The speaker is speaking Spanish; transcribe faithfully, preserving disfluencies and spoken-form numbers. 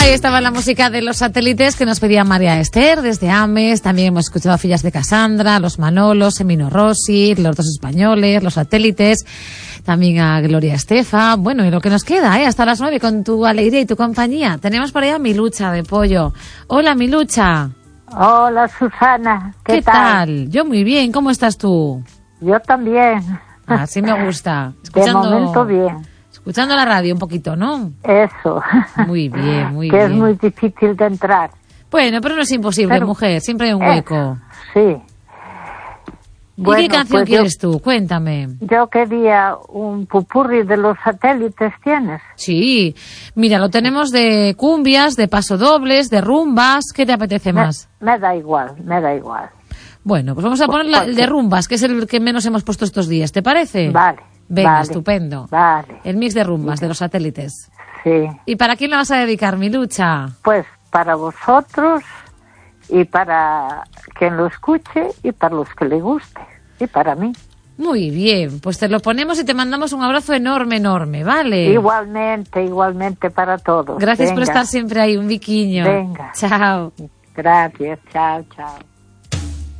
Ahí estaba la música de los satélites que nos pedía María Esther desde Ames. También hemos escuchado a Fillas de Cassandra, Los Manolos, Emino Rossi, Los Dos Españoles, Los Satélites. También a Gloria Estefan. Bueno, y lo que nos queda, ¿eh? Hasta las nueve con tu alegría y tu compañía. Tenemos por ahí a Milucha de Pollo. Hola, Milucha. Hola, Susana. ¿Qué, ¿Qué tal? tal? Yo muy bien. ¿Cómo estás tú? Yo también. Así me gusta. Escuchando, de momento bien. Escuchando la radio un poquito, ¿no? Eso. Muy bien, muy que bien. Que es muy difícil de entrar. Bueno, pero no es imposible, pero, mujer. Siempre hay un hueco. Eh, sí. ¿Y bueno, qué canción pues quieres yo, tú? Cuéntame. Yo quería un pupurri de los satélites, ¿tienes? Sí. Mira, lo tenemos de cumbias, de pasodobles, de rumbas. ¿Qué te apetece me, más? Me da igual, me da igual. Bueno, pues vamos a poner la, el de rumbas, que es el que menos hemos puesto estos días. ¿Te parece? Vale. Venga, vale, estupendo. Vale. El mix de rumbas, sí. De los satélites. Sí. ¿Y para quién lo vas a dedicar, Milucha? Pues para vosotros y para quien lo escuche y para los que le guste y para mí. Muy bien, pues te lo ponemos y te mandamos un abrazo enorme, enorme, ¿vale? Igualmente, igualmente para todos. Gracias Venga. por estar siempre ahí, un biquiño. Venga. Chao. Gracias, chao, chao.